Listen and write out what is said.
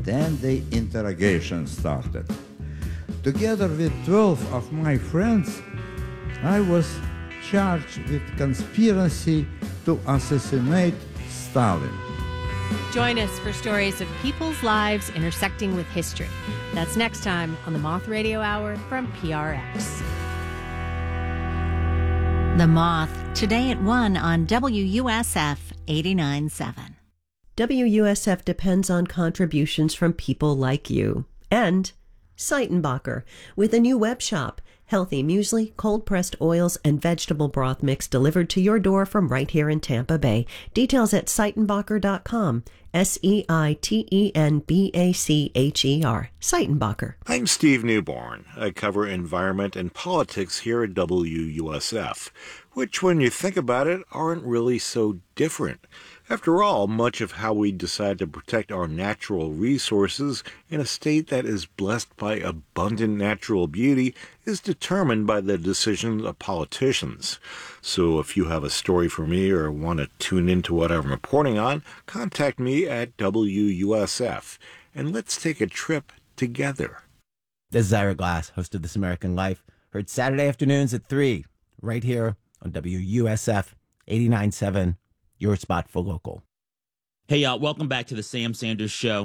Then the interrogation started. Together with 12 of my friends, I was charged with conspiracy to assassinate Stalin. Join us for stories of people's lives intersecting with history. That's next time on the Moth Radio Hour from PRX. The Moth, today at 1 on WUSF 89.7. WUSF depends on contributions from people like you. And Seitenbacher, with a new web shop. Healthy muesli, cold-pressed oils, and vegetable broth mix delivered to your door from right here in Tampa Bay. Details at Seitenbacher.com. Seitenbacher. Seitenbacher. I'm Steve Newborn. I cover environment and politics here at WUSF, which, when you think about it, aren't really so different. After all, much of how we decide to protect our natural resources in a state that is blessed by abundant natural beauty is determined by the decisions of politicians. So if you have a story for me or want to tune into what I'm reporting on, contact me at WUSF, and let's take a trip together. This is Ira Glass, host of This American Life, heard Saturday afternoons at 3, right here on WUSF 89.7. Your spot for local. Hey, y'all, welcome back to the Sam Sanders Show.